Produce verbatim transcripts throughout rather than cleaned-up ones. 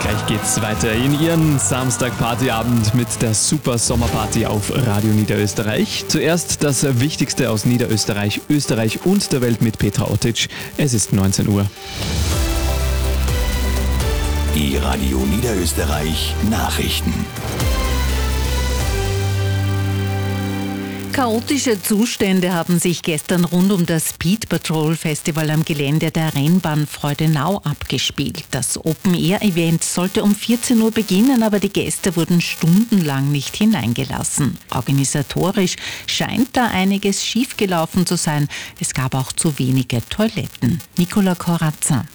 Gleich geht's weiter in Ihren Samstag-Partyabend mit der Super Sommerparty auf Radio Niederösterreich. Zuerst das Wichtigste aus Niederösterreich, Österreich und der Welt mit Petra Ottic. Es ist neunzehn Uhr. Die Radio Niederösterreich Nachrichten. Chaotische Zustände haben sich gestern rund um das Speed Patrol Festival am Gelände der Rennbahn Freudenau abgespielt. Das Open-Air-Event sollte um vierzehn Uhr beginnen, aber die Gäste wurden stundenlang nicht hineingelassen. Organisatorisch scheint da einiges schiefgelaufen zu sein. Es gab auch zu wenige Toiletten. Nicola Corazza.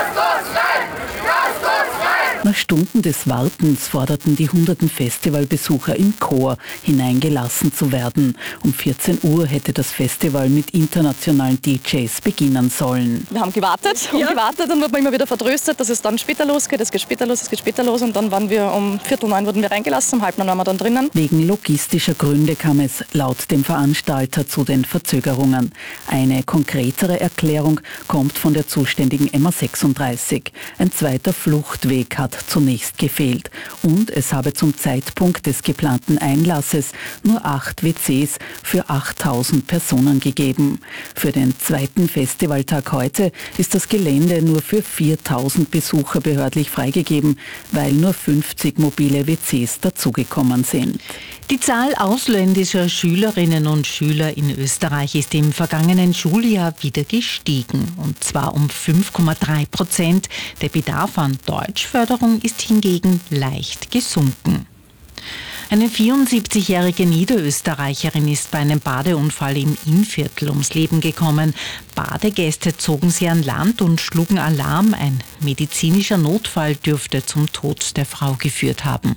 Nach Stunden des Wartens forderten die hunderten Festivalbesucher im Chor, hineingelassen zu werden. Um vierzehn Uhr hätte das Festival mit internationalen D Js beginnen sollen. Wir haben gewartet und ja. gewartet und wurden immer wieder vertröstet, dass es dann später losgeht. Es geht später los, es geht später los. Und dann waren wir um Viertel neun wurden wir reingelassen, um halb neun waren wir dann drinnen. Wegen logistischer Gründe kam es laut dem Veranstalter zu den Verzögerungen. Eine konkretere Erklärung kommt von der zuständigen M A sechsunddreißig. Ein zweiter Fluchtweg hat zunächst gefehlt und es habe zum Zeitpunkt des geplanten Einlasses nur acht W Cs für achttausend Personen gegeben. Für den zweiten Festivaltag heute ist das Gelände nur für viertausend Besucher behördlich freigegeben, weil nur fünfzig mobile W Cs dazugekommen sind. Die Zahl ausländischer Schülerinnen und Schüler in Österreich ist im vergangenen Schuljahr wieder gestiegen, und zwar um fünf Komma drei Prozent. Der Bedarf an Deutschförderung ist hingegen leicht gesunken. Eine vierundsiebzigjährige Niederösterreicherin ist bei einem Badeunfall im Innviertel ums Leben gekommen. Badegäste zogen sie an Land und schlugen Alarm. Ein medizinischer Notfall dürfte zum Tod der Frau geführt haben.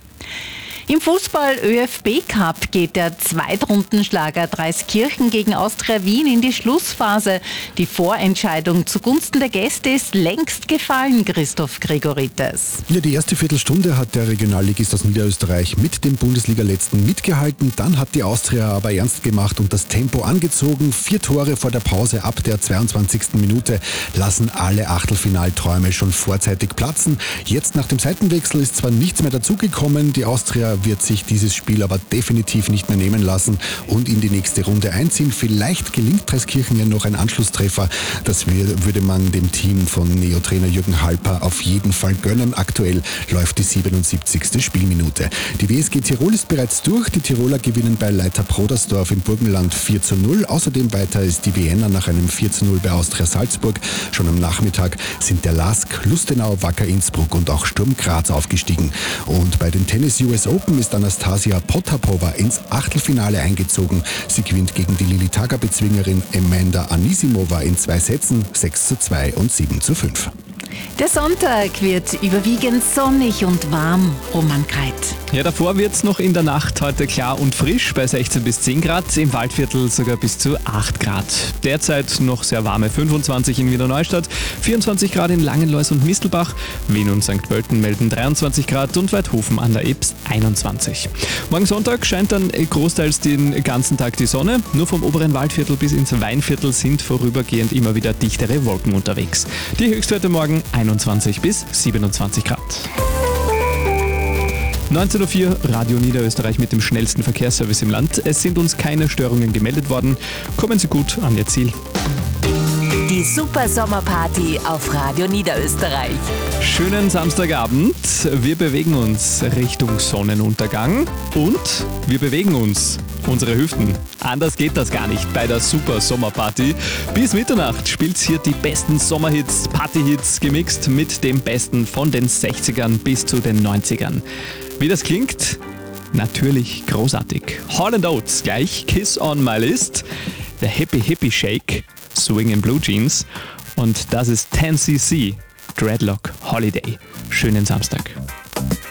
Im Fußball-ÖFB-Cup geht der Zweitrundenschlager Dreiskirchen gegen Austria Wien in die Schlussphase. Die Vorentscheidung zugunsten der Gäste ist längst gefallen, Christoph Gregorites. Ja, die erste Viertelstunde hat der Regionalligist aus Niederösterreich mit dem Bundesliga-Letzten mitgehalten. Dann hat die Austria aber ernst gemacht und das Tempo angezogen. Vier Tore vor der Pause ab der zweiundzwanzigsten Minute lassen alle Achtelfinalträume schon vorzeitig platzen. Jetzt nach dem Seitenwechsel ist zwar nichts mehr dazugekommen, die Austria wird sich dieses Spiel aber definitiv nicht mehr nehmen lassen und in die nächste Runde einziehen. Vielleicht gelingt Dreiskirchen ja noch ein Anschlusstreffer. Das würde man dem Team von Neo-Trainer Jürgen Halper auf jeden Fall gönnen. Aktuell läuft die siebenundsiebzigste Spielminute. Die W S G Tirol ist bereits durch. Die Tiroler gewinnen bei Leiter Prodersdorf im Burgenland vier zu null. Außerdem weiter ist die Vienna nach einem vier zu null bei Austria Salzburg. Schon am Nachmittag sind der Lask, Lustenau, Wacker Innsbruck und auch Sturm Graz aufgestiegen. Und bei den Tennis U S Open ist Anastasia Potapova ins Achtelfinale eingezogen. Sie gewinnt gegen die Lilitaga-Bezwingerin Amanda Anisimova in zwei Sätzen, sechs zu zwei und sieben zu fünf. Der Sonntag wird überwiegend sonnig und warm, Roman Kreit. Ja, davor wird es noch in der Nacht heute klar und frisch bei sechzehn bis zehn Grad, im Waldviertel sogar bis zu acht Grad. Derzeit noch sehr warme fünfundzwanzig in Wiener Neustadt, vierundzwanzig Grad in Langenlois und Mistelbach, Wien und Sankt Pölten melden dreiundzwanzig Grad und Weidhofen an der Ybbs einundzwanzig. Morgen Sonntag scheint dann großteils den ganzen Tag die Sonne, nur vom oberen Waldviertel bis ins Weinviertel sind vorübergehend immer wieder dichtere Wolken unterwegs. Die Höchstwerte morgen einundzwanzig bis siebenundzwanzig Grad. neunzehn Uhr vier, Radio Niederösterreich mit dem schnellsten Verkehrsservice im Land. Es sind uns keine Störungen gemeldet worden. Kommen Sie gut an Ihr Ziel. Die Super Sommerparty auf Radio Niederösterreich. Schönen Samstagabend. Wir bewegen uns Richtung Sonnenuntergang und wir bewegen uns unsere Hüften. Anders geht das gar nicht bei der Super Sommerparty. Bis Mitternacht spielt's hier die besten Sommerhits, Partyhits gemixt mit dem Besten von den sechzigern bis zu den neunzigern. Wie das klingt? Natürlich großartig. Hall and Oates gleich, Kiss on My List, der Happy Happy Shake, Swing in Blue Jeans und das ist zehn C C, Dreadlock Holiday. Schönen Samstag.